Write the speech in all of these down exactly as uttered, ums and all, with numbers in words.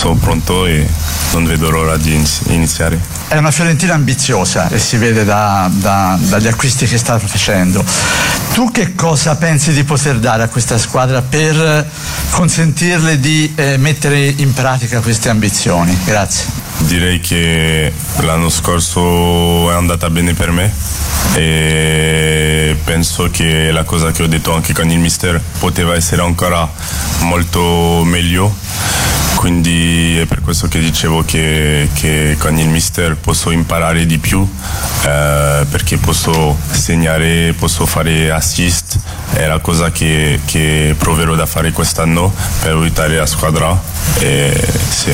sono pronto e non vedo l'ora di iniziare. È una Fiorentina ambiziosa e si vede da, da, dagli acquisti che sta facendo. Tu che cosa pensi di poter dare a questa squadra per consentirle di eh, mettere in pratica queste ambizioni? Grazie. Direi che l'anno scorso è andata bene per me e penso che la cosa che ho detto anche con il mister poteva essere ancora molto meglio, quindi è per questo che dicevo che, che con il mister posso imparare di più, eh, perché posso segnare, posso fare assist, è la cosa che, che proverò da fare quest'anno per aiutare la squadra e sì.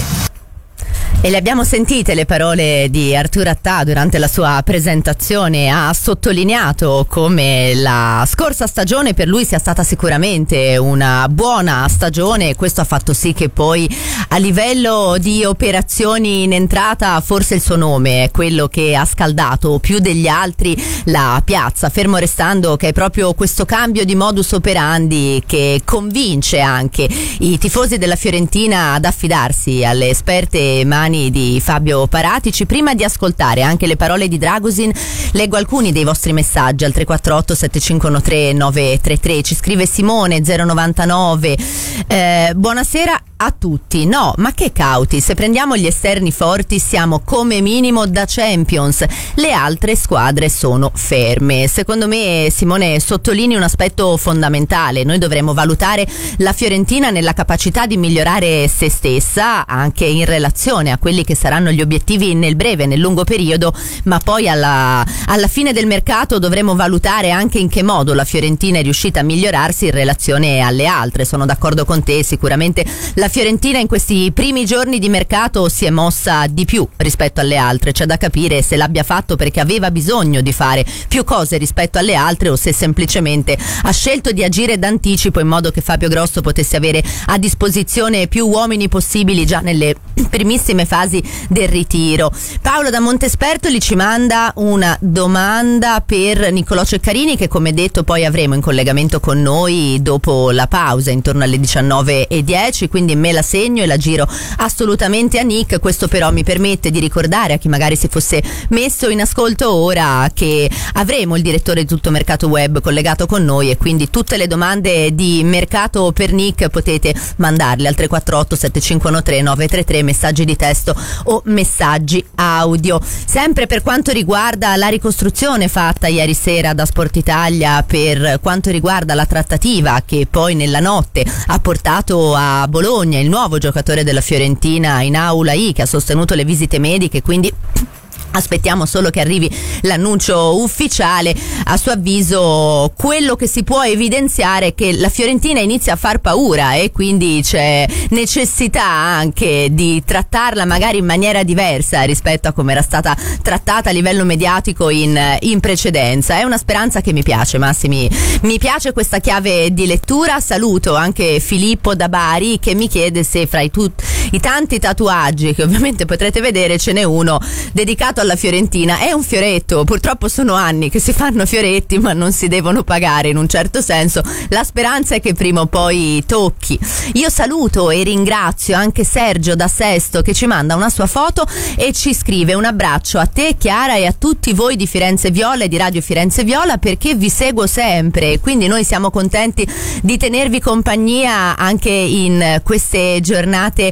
E le abbiamo sentite le parole di Arturo Attà durante la sua presentazione. Ha sottolineato come la scorsa stagione per lui sia stata sicuramente una buona stagione, e questo ha fatto sì che poi a livello di operazioni in entrata forse il suo nome è quello che ha scaldato più degli altri la piazza, fermo restando che è proprio questo cambio di modus operandi che convince anche i tifosi della Fiorentina ad affidarsi alle esperte mani di Fabio Paratici. Prima di ascoltare anche le parole di Dragosin, leggo alcuni dei vostri messaggi al tre quattro otto sette cinque uno tre nove tre tre. Ci scrive Simone zero novantanove, eh, buonasera a tutti. No, ma che cauti, se prendiamo gli esterni forti siamo come minimo da Champions, le altre squadre sono ferme. Secondo me, Simone, sottolinei un aspetto fondamentale: noi dovremmo valutare la Fiorentina nella capacità di migliorare se stessa anche in relazione a quelli che saranno gli obiettivi nel breve, nel lungo periodo, ma poi alla, alla fine del mercato dovremo valutare anche in che modo la Fiorentina è riuscita a migliorarsi in relazione alle altre. Sono d'accordo con te, sicuramente la Fiorentina in questi primi giorni di mercato si è mossa di più rispetto alle altre. C'è da capire se l'abbia fatto perché aveva bisogno di fare più cose rispetto alle altre o se semplicemente ha scelto di agire d'anticipo in modo che Fabio Grosso potesse avere a disposizione più uomini possibili già nelle primissime fasi del ritiro. Paolo da Montespertoli ci manda una domanda per Niccolò Ceccarini, che come detto poi avremo in collegamento con noi dopo la pausa intorno alle diciannove e dieci, quindi me la segno e la giro assolutamente a Nick. Questo però mi permette di ricordare a chi magari si fosse messo in ascolto ora che avremo il direttore di Tutto Mercato Web collegato con noi, e quindi tutte le domande di mercato per Nick potete mandarle al tre quattro otto sette cinque uno tre nove tre tre, messaggi di testo o messaggi audio. Sempre per quanto riguarda la ricostruzione fatta ieri sera da Sport Italia per quanto riguarda la trattativa che poi nella notte ha portato a Bologna il nuovo giocatore della Fiorentina in Aula I, che ha sostenuto le visite mediche, quindi aspettiamo solo che arrivi l'annuncio ufficiale. A suo avviso quello che si può evidenziare è che la Fiorentina inizia a far paura e quindi c'è necessità anche di trattarla magari in maniera diversa rispetto a come era stata trattata a livello mediatico in, in precedenza. È una speranza che mi piace, Massimi, mi piace questa chiave di lettura. Saluto anche Filippo da Bari che mi chiede se fra i, tut- i tanti tatuaggi che ovviamente potrete vedere ce n'è uno dedicato alla Fiorentina. È un fioretto, purtroppo sono anni che si fanno fioretti ma non si devono pagare in un certo senso. La speranza è che prima o poi tocchi. Io saluto e ringrazio anche Sergio da Sesto che ci manda una sua foto e ci scrive: un abbraccio a te Chiara e a tutti voi di Firenze Viola e di Radio Firenze Viola, perché vi seguo sempre, quindi noi siamo contenti di tenervi compagnia anche in queste giornate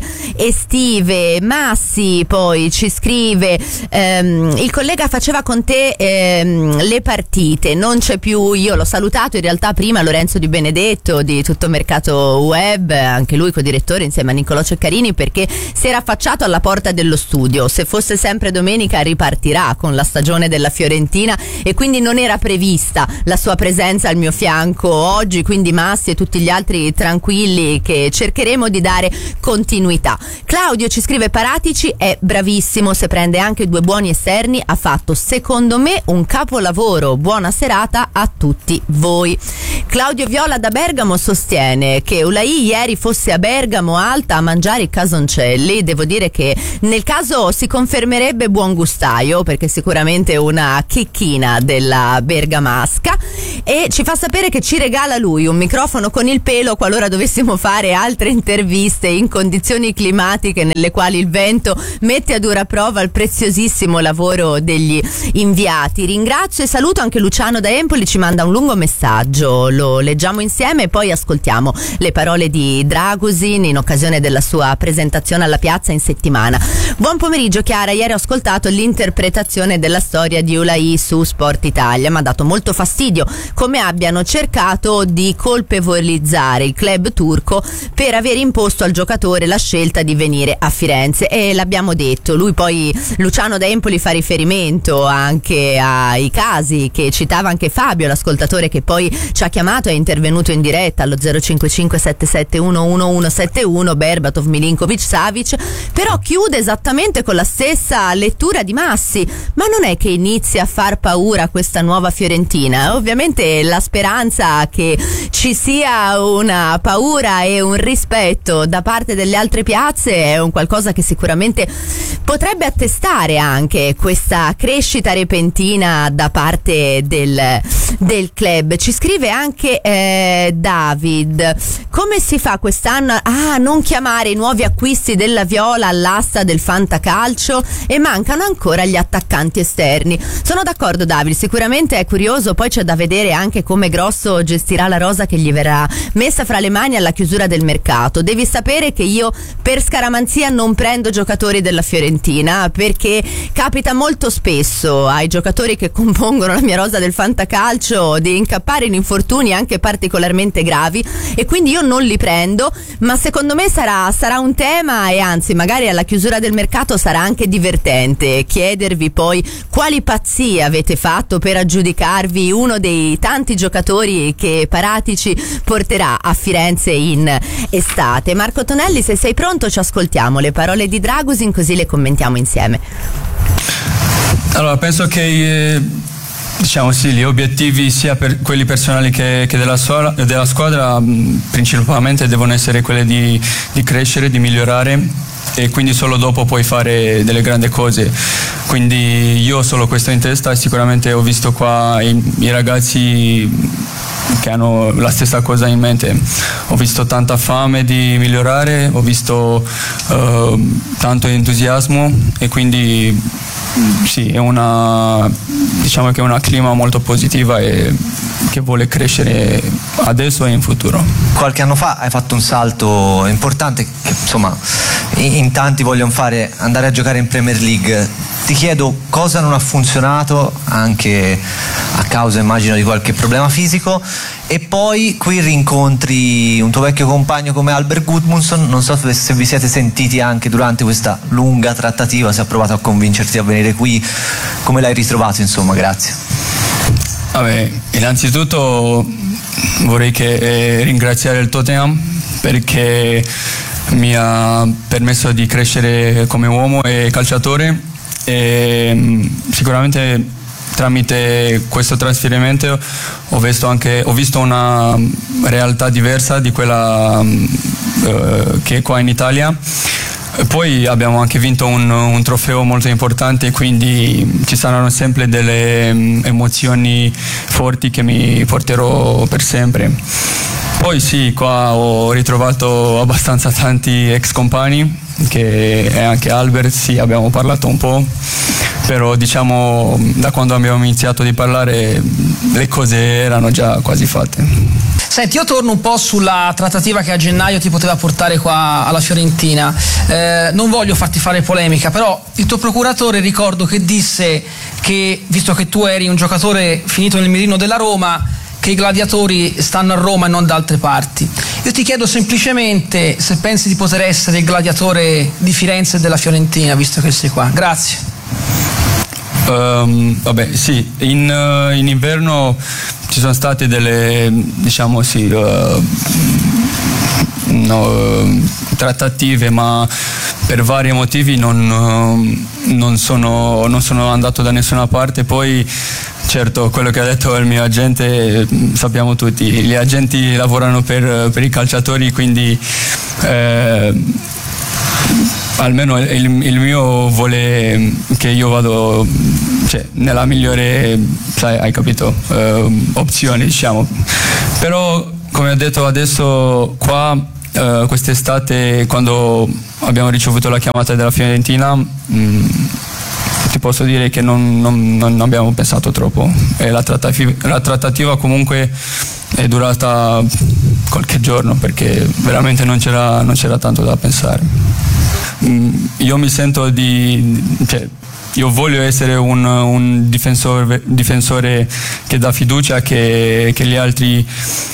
estive. Massi poi ci scrive eh, il collega faceva con te ehm, le partite, non c'è più. Io l'ho salutato in realtà prima, Lorenzo Di Benedetto di Tutto Mercato Web, anche lui co-direttore insieme a Niccolò Ceccarini, perché si era affacciato alla porta dello studio. Se fosse sempre domenica ripartirà con la stagione della Fiorentina e quindi non era prevista la sua presenza al mio fianco oggi, quindi Massi e tutti gli altri tranquilli che cercheremo di dare continuità. Claudio ci scrive: Paratici è bravissimo se prende anche due buoni buoni esterni, ha fatto secondo me un capolavoro. Buona serata a tutti voi. Claudio Viola da Bergamo sostiene che Ulai ieri fosse a Bergamo Alta a mangiare i casoncelli. Devo dire che nel caso si confermerebbe buon gustaio, perché sicuramente una chicchina della bergamasca, e ci fa sapere che ci regala lui un microfono con il pelo qualora dovessimo fare altre interviste in condizioni climatiche nelle quali il vento mette a dura prova il preziosissimo lavoro degli inviati. Ringrazio e saluto anche Luciano da Empoli, ci manda un lungo messaggio, lo leggiamo insieme e poi ascoltiamo le parole di Dragusin in occasione della sua presentazione alla piazza in settimana. Buon pomeriggio Chiara, ieri ho ascoltato l'interpretazione della storia di Ulai su Sport Italia, mi ha dato molto fastidio come abbiano cercato di colpevolizzare il club turco per aver imposto al giocatore la scelta di venire a Firenze, e l'abbiamo detto. Lui poi, Luciano da Empoli, fa riferimento anche ai casi che citava anche Fabio, l'ascoltatore che poi ci ha chiamato, è intervenuto in diretta allo zero cinque cinque sette sette uno uno uno sette uno, Berbatov, Milinkovic, Savic, però chiude esattamente con la stessa lettura di Massi. Ma non è che inizia a far paura questa nuova Fiorentina? Ovviamente la speranza che ci sia una paura e un rispetto da parte delle altre piazze è un qualcosa che sicuramente potrebbe attestare anche questa crescita repentina da parte del, del club. Ci scrive anche eh, David: come si fa quest'anno a non chiamare i nuovi acquisti della Viola all'asta del fantacalcio? E mancano ancora gli attaccanti esterni. Sono d'accordo David, sicuramente è curioso, poi c'è da vedere anche come Grosso gestirà la rosa che gli verrà messa fra le mani alla chiusura del mercato. Devi sapere che io per scaramanzia non prendo giocatori della Fiorentina, perché capita molto spesso ai giocatori che compongono la mia rosa del fantacalcio di incappare in infortuni anche particolarmente gravi, e quindi io non li prendo. Ma secondo me sarà, sarà un tema, e anzi magari alla chiusura del mercato sarà anche divertente chiedervi poi quali pazzie avete fatto per aggiudicarvi uno dei tanti giocatori che Paratici porterà a Firenze in estate. Marco Tonelli, se sei pronto ci ascoltiamo le parole di Dragusin, così le commentiamo insieme. Allora, penso che eh, diciamo sì, gli obiettivi sia per quelli personali che, che della, sua, della squadra mh, principalmente devono essere quelli di, di crescere, di migliorare, e quindi solo dopo puoi fare delle grandi cose. Quindi io ho solo questo in testa, e sicuramente ho visto qua i, i ragazzi che hanno la stessa cosa in mente. Ho visto tanta fame di migliorare, ho visto uh, tanto entusiasmo, e quindi sì, è una, diciamo che è una clima molto positiva e che vuole crescere adesso e in futuro. Qualche anno fa hai fatto un salto importante che insomma in tanti vogliono fare, andare a giocare in Premier League. Ti chiedo cosa non ha funzionato, anche a causa immagino di qualche problema fisico, e poi qui rincontri un tuo vecchio compagno come Albert Gudmundsson. Non so se vi siete sentiti anche durante questa lunga trattativa, se ha provato a convincerti a venire qui, come l'hai ritrovato insomma. Grazie. Vabbè, innanzitutto vorrei che, eh, ringraziare il Tottenham, perché mi ha permesso di crescere come uomo e calciatore, e sicuramente tramite questo trasferimento ho visto anche ho visto una realtà diversa di quella uh, che è qua in Italia. Poi abbiamo anche vinto un, un trofeo molto importante, quindi ci saranno sempre delle emozioni forti che mi porterò per sempre. Poi sì, qua ho ritrovato abbastanza tanti ex compagni, che è anche Albert, sì, abbiamo parlato un po', però diciamo da quando abbiamo iniziato di parlare le cose erano già quasi fatte. Senti, io torno un po' sulla trattativa che a gennaio ti poteva portare qua alla Fiorentina. Eh, non voglio farti fare polemica, però il tuo procuratore ricordo che disse che, visto che tu eri un giocatore finito nel mirino della Roma, che i gladiatori stanno a Roma e non da altre parti. Io ti chiedo semplicemente se pensi di poter essere il gladiatore di Firenze e della Fiorentina, visto che sei qua. Grazie. Um, vabbè, sì, in, uh, in inverno ci sono state delle, diciamo sì, uh, no, trattative, ma per vari motivi non, non, sono, non sono andato da nessuna parte. Poi certo, quello che ha detto il mio agente sappiamo tutti, gli agenti lavorano per, per i calciatori, quindi eh, almeno il, il mio vuole che io vado, cioè, nella migliore, sai, hai capito, eh, opzione, diciamo. Però come ho detto adesso qua, Uh, quest'estate, quando abbiamo ricevuto la chiamata della Fiorentina, mh, ti posso dire che non, non, non abbiamo pensato troppo, e la trattativa, la trattativa comunque è durata qualche giorno, perché veramente non c'era, non c'era tanto da pensare. Mh, io mi sento di, cioè, io voglio essere un, un difensore, difensore che dà fiducia, che, che gli altri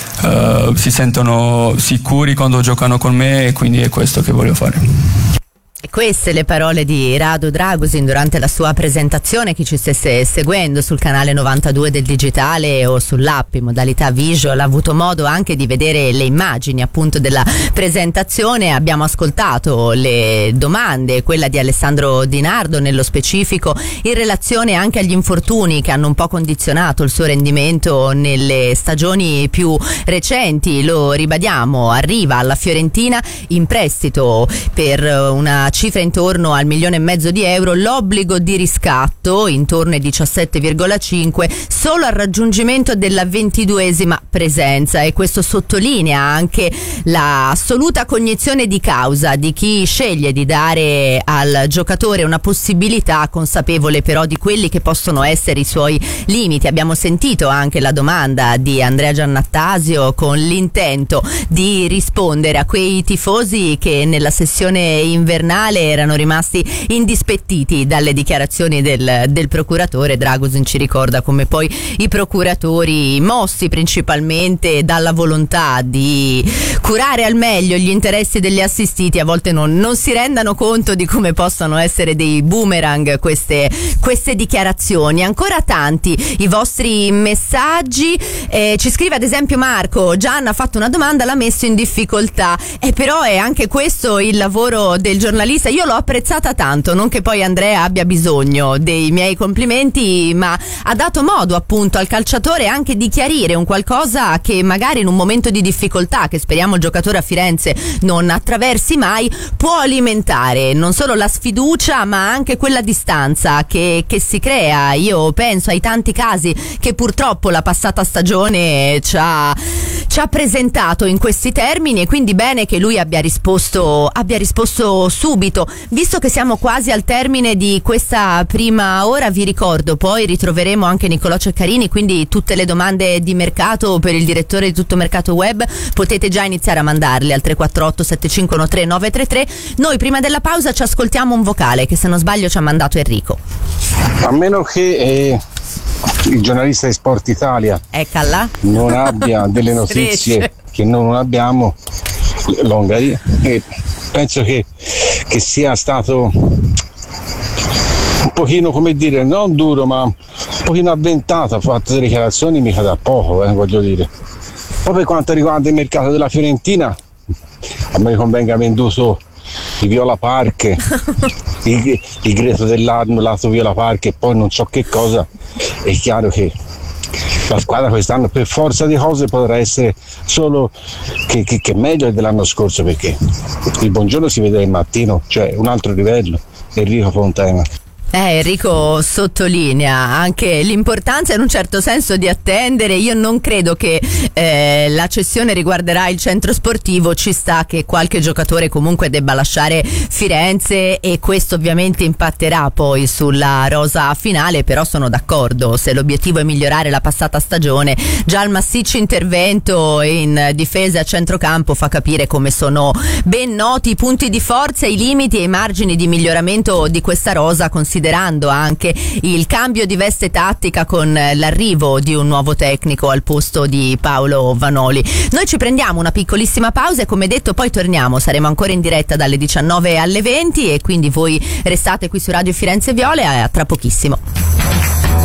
uh, si sentono sicuri quando giocano con me, e quindi è questo che voglio fare. E queste le parole di Radu Dragusin durante la sua presentazione. Chi ci stesse seguendo sul canale novantadue del digitale o sull'app in modalità visual ha avuto modo anche di vedere le immagini appunto della presentazione. Abbiamo ascoltato le domande, quella di Alessandro Di Nardo nello specifico in relazione anche agli infortuni che hanno un po' condizionato il suo rendimento nelle stagioni più recenti. Lo ribadiamo, arriva alla Fiorentina in prestito per una cifra intorno al milione e mezzo di euro, l'obbligo di riscatto intorno ai diciassette virgola cinque solo al raggiungimento della ventiduesima presenza, e questo sottolinea anche l'assoluta cognizione di causa di chi sceglie di dare al giocatore una possibilità, consapevole però di quelli che possono essere i suoi limiti. Abbiamo sentito anche la domanda di Andrea Giannattasio con l'intento di rispondere a quei tifosi che nella sessione invernale erano rimasti indispettiti dalle dichiarazioni del, del procuratore. Dragusin ci ricorda come poi i procuratori, mossi principalmente dalla volontà di curare al meglio gli interessi degli assistiti, a volte non, non si rendano conto di come possano essere dei boomerang queste, queste dichiarazioni. Ancora tanti i vostri messaggi, eh, ci scrive ad esempio Marco: Gian ha fatto una domanda, l'ha messo in difficoltà, e eh, però è anche questo il lavoro del giornalista. Io l'ho apprezzata tanto, non che poi Andrea abbia bisogno dei miei complimenti, ma ha dato modo appunto al calciatore anche di chiarire un qualcosa che magari in un momento di difficoltà, che speriamo il giocatore a Firenze non attraversi mai, può alimentare non solo la sfiducia ma anche quella distanza che, che si crea. Io penso ai tanti casi che purtroppo la passata stagione ci ha, ci ha presentato in questi termini, e quindi bene che lui abbia risposto, abbia risposto subito. Visto che siamo quasi al termine di questa prima ora, vi ricordo poi ritroveremo anche Nicolò Ceccarini, quindi tutte le domande di mercato per il direttore di Tutto Mercato Web potete già iniziare a mandarle al tre quattro otto sette cinque uno tre nove tre tre. Noi prima della pausa ci ascoltiamo un vocale che, se non sbaglio, ci ha mandato Enrico. A meno che eh, il giornalista di Sport Italia Eccala. non abbia delle notizie che noi non abbiamo, Longari, eh, penso che, che sia stato un pochino, come dire, non duro ma un pochino avventato, ha fatto delle dichiarazioni mica da poco, eh, voglio dire. Poi per quanto riguarda il mercato della Fiorentina, a me convenga venduto i Viola Park, il, il greto dell'anno lato Viola Park e poi non so che cosa. È chiaro che la squadra quest'anno per forza di cose potrà essere solo che, che, che meglio dell'anno scorso, perché il buongiorno si vede il mattino, cioè un altro livello. Enrico Fontana. Eh, Enrico sottolinea anche l'importanza in un certo senso di attendere. Io non credo che eh, la cessione riguarderà il centro sportivo, ci sta che qualche giocatore comunque debba lasciare Firenze e questo ovviamente impatterà poi sulla rosa finale, però sono d'accordo, se l'obiettivo è migliorare la passata stagione, già il massiccio intervento in difesa a centrocampo fa capire come sono ben noti i punti di forza, i limiti e i margini di miglioramento di questa rosa, considerando anche il cambio di veste tattica con l'arrivo di un nuovo tecnico al posto di Paolo Vanoli. Noi ci prendiamo una piccolissima pausa e come detto poi torniamo, saremo ancora in diretta dalle diciannove alle venti e quindi voi restate qui su Radio Firenze Viola e a tra pochissimo.